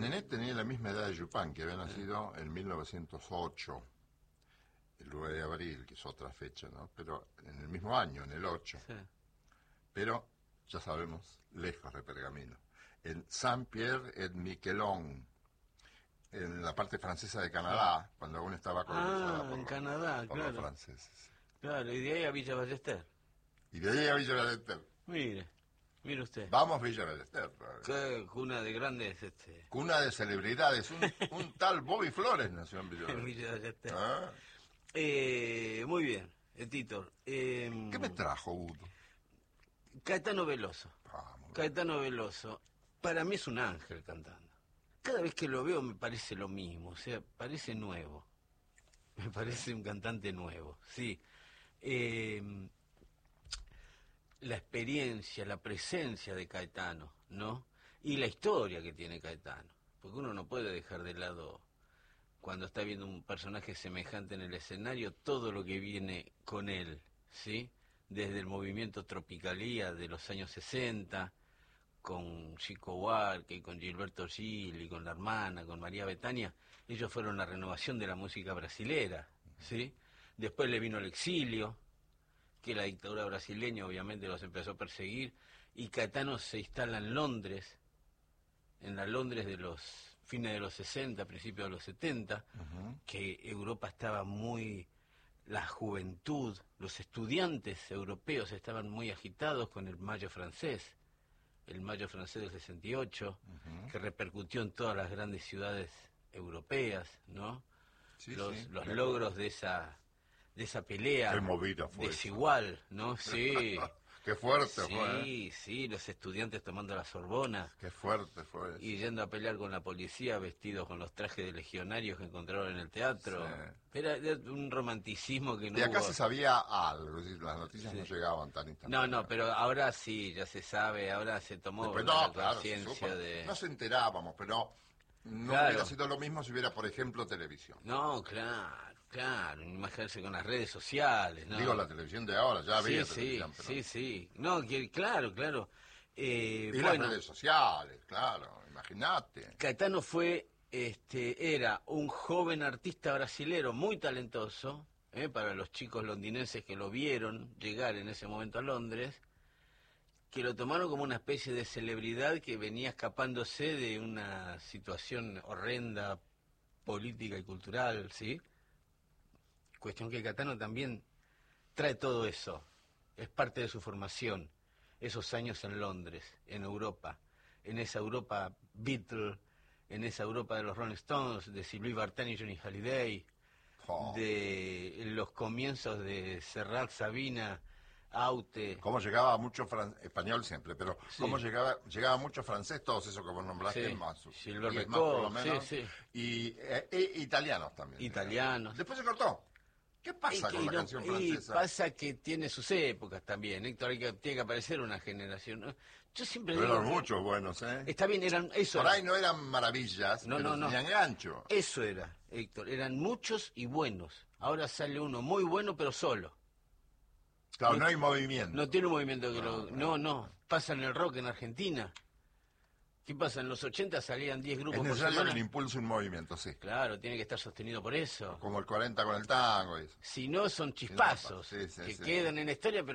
Nenet tenía la misma edad de Chopin, que había nacido en 1908, el 9 de abril, que es otra fecha, ¿no? Pero en el mismo año, en el 8. Sí. Pero, ya sabemos, lejos de Pergamino. En Saint-Pierre-et-Miquelon, en la parte francesa de Canadá, cuando aún estaba colonizada En Canadá, por claro. los franceses. Claro, y de ahí a Villa Ballester. Y de ahí a Villa Ballester. Mire usted. Vamos Villa Ballester. Qué cuna de grandes, Cuna de celebridades. Un tal Bobby Flores nació en Villa en Ballester. Villa Ballester. ¿Ah? Muy bien, Tito. ¿Qué me trajo, Udo? Caetano Veloso. Muy bien. Caetano Veloso, para mí es un ángel cantando. Cada vez que lo veo me parece lo mismo, o sea, parece nuevo. Me parece un cantante nuevo, sí. La experiencia, la presencia de Caetano, ¿no? Y la historia que tiene Caetano. Porque uno no puede dejar de lado, cuando está viendo un personaje semejante en el escenario, todo lo que viene con él, ¿sí? Desde el movimiento Tropicalía de los años 60, con Chico Buarque, con Gilberto Gil y con la hermana, con María Bethânia, ellos fueron la renovación de la música brasilera, ¿sí? Después le vino el exilio, que la dictadura brasileña obviamente los empezó a perseguir, y Caetano se instala en Londres, en la Londres de los fines de los 60, principios de los 70, que Europa estaba muy... La juventud, los estudiantes europeos estaban muy agitados con el Mayo francés, el Mayo francés del 68, que repercutió en todas las grandes ciudades europeas, ¿no? Sí, los sí, logros de esa pelea qué movida fue desigual, ¿no? Sí. Qué fuerte fue. Sí, los estudiantes tomando la Sorbona. Qué fuerte fue eso. Y yendo a pelear con la policía vestidos con los trajes de legionarios que encontraron en el teatro. Sí. Era un romanticismo que no De acá hubo. se sabía algo, es decir, las noticias no llegaban tan instantáneamente. No, pero ahora sí, ya se sabe, ahora se tomó Después, la claro, conciencia de... No se enterábamos, pero no Claro. hubiera sido lo mismo si hubiera, por ejemplo, televisión. No, claro, imaginarse con las redes sociales, ¿no? Digo, la televisión de ahora, ya había televisión. Pero... Sí. No, claro. Y las redes sociales, claro, imagínate. Caetano fue, era un joven artista brasilero muy talentoso, para los chicos londinenses que lo vieron llegar en ese momento a Londres, que lo tomaron como una especie de celebridad que venía escapándose de una situación horrenda, política y cultural, ¿sí? Cuestión que Caetano también trae todo eso, es parte de su formación, esos años en Londres, en Europa, en esa Europa Beatle, en esa Europa de los Rolling Stones, de Sylvie Vartan y Johnny Hallyday, de los comienzos de Serrat, Sabina, Aute. Cómo llegaba mucho español siempre, pero cómo llegaba mucho francés, todos esos que vos nombraste, más. Gilbert por lo menos. Sí. Y italianos también. Italianos. Después se cortó. ¿Qué pasa con la canción francesa? Pasa que tiene sus épocas también, Héctor, tiene que aparecer una generación, ¿no? Yo siempre pero digo... eran muchos buenos, Está bien, eran... Eso por era. ahí no eran maravillas, pero tenían gancho. Eso era, Héctor, eran muchos y buenos. Ahora sale uno muy bueno, pero solo. Claro, no hay movimiento. No tiene un movimiento que No. Pasa en el rock en Argentina. ¿Qué pasa? En los 80 salían 10 grupos por semana. Es necesario que le impulse un movimiento, sí. Claro, tiene que estar sostenido por eso. Como el 40 con el tango y eso. Si no, son chispazos que quedan en la historia, pero